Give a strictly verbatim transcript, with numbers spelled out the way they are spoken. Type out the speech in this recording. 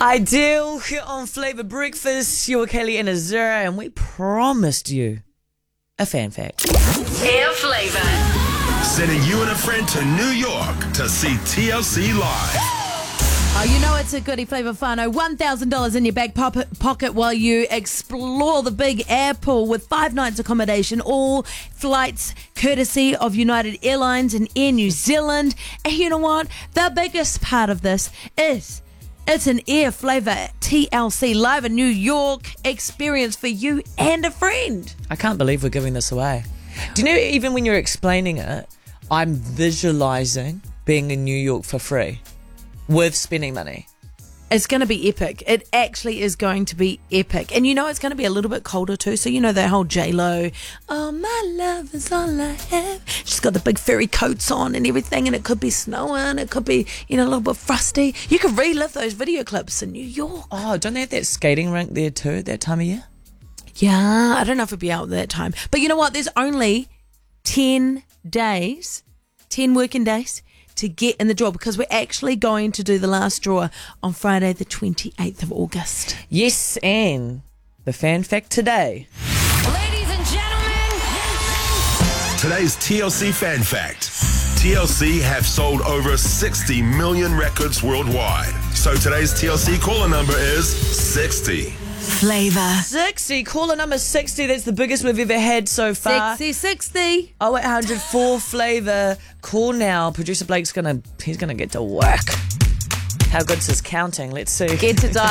Ideal here on Flavour Breakfast. You're Kelly and Azura, and we promised you a fan fact. Air Flavour. Sending you and a friend to New York to see T L C live. Oh, you know it's a goodie flavour whānau. one thousand dollars in your back pop- pocket while you explore the big air pool with five nights accommodation, all flights courtesy of United Airlines and Air New Zealand. And you know what? The biggest part of this is it's an Air Flavour T L C live in New York experience for you and a friend. I can't believe we're giving this away. Do you know, even when you're explaining it, I'm visualising being in New York for free with spending money. It's going to be epic. It actually is going to be epic. And you know it's going to be a little bit colder too. So you know that whole J-Lo, oh, my love is all I have. She's got the big furry coats on and everything. And it could be snowing. It could be, you know, a little bit frosty. You could relive those video clips in New York. Oh, don't they have that skating rink there too at that time of year? Yeah, I don't know if it'd be out at that time. But you know what? There's only ten days, ten working days to get in the draw, because we're actually going to do the last draw on Friday the twenty-eighth of August. Yes, and the fan fact today. Ladies and gentlemen. Today's T L C fan fact. T L C have sold over sixty million records worldwide. So today's T L C caller number is sixty. Flavour. sixty, caller number sixty. That's the biggest we've ever had so far. sixty sixty. oh eight hundred four Flavour. Call now. Producer Blake's gonna he's gonna get to work. How good's his counting? Let's see. Get to dial.